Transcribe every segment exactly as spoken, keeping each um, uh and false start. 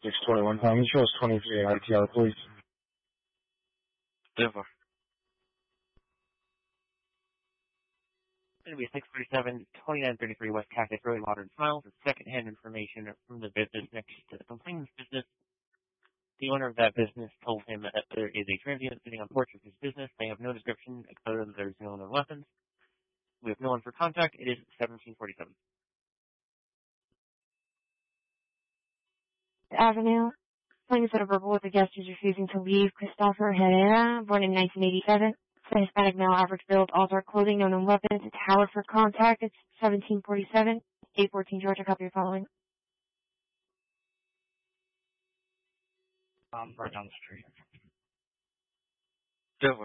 six twenty-one, Tom. He shows twenty-three I T R, please. Denver. It's going to be six thirty-seven, twenty-nine thirty-three West Cactus Road, Modern Smiles. It's second-hand information from the business next to the complainant's business. The owner of that business told him that there is a transient sitting on the porch of his business. They have no description other than there's no other weapons. We have no one for contact. It is seventeen forty-seven. Avenue. Playing set of verbal with the guest is refusing to leave. Christopher Herrera, born in nineteen eighty-seven. It's a Hispanic male, average build, all-dark clothing, no known weapons. It's Howard for contact. It's seventeen forty-seven. eight fourteen Georgia, copy your following. Um, right down the street. Denver.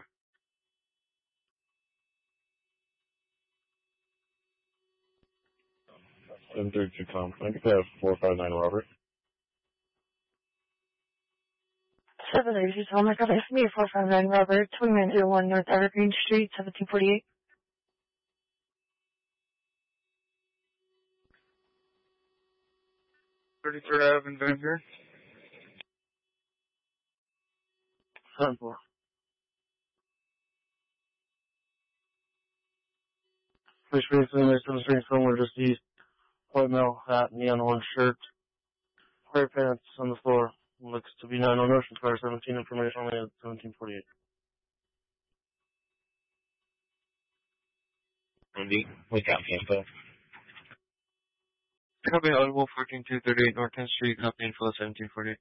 seven thirty-two, Tom. I think they have four five nine Robert. seven thirty-two, Tom. I got an estimated four five nine Robert, twenty-nine oh one North Evergreen Street, seventeen forty-eight. thirty-third Avenue, Denver. seven four. Fish face in the street somewhere just east. White male hat, neon orange shirt. White pants on the floor. Looks to be nine on Ocean Fire seventeen, information only at seventeen forty-eight. Andy, we got info. Copy Audible fourteen two thirty-eight North tenth Street, copy info seventeen forty-eight.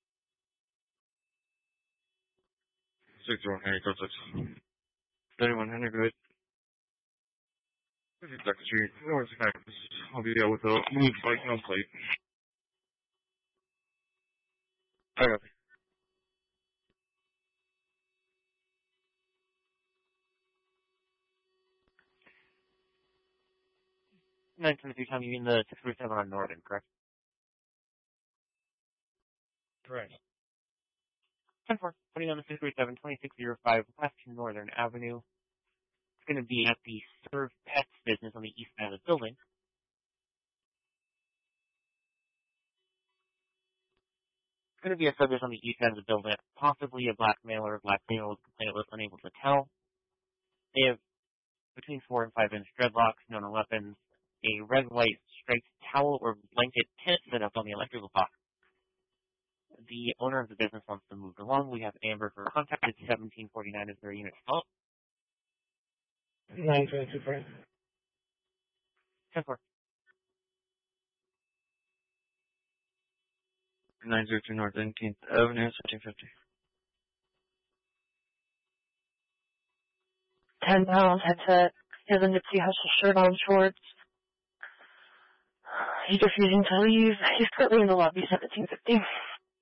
sixty-one Henry, code six. thirty-one Henry, good. This is Doctor Street. North Cactus. I'll be there with a move bike on plate. I got it. nine twenty-three, Tom, you mean the six forty-seven on Northern, correct? Correct. ten four, putting on the six forty-seven, twenty-six oh five West Northern Avenue. It's going to be at the Serve Pets business on the east side of the building. It's going to be a subject on the east side of the building, possibly a black male or a black female with complaint was unable to tell. They have between four and five inch dreadlocks, no known weapons, a red, white, striped towel or blanket tent set up on the electrical box. The owner of the business wants to move along. We have Amber for contact. It's seventeen forty-nine is their unit stop. nine twenty-two, Frank. ten four. nine oh two North eighteenth Avenue, seventeen fifty. ten pounds, headset. He has a Nipsey Hussle shirt on, shorts. He's refusing to leave. He's currently in the lobby, seventeen fifty.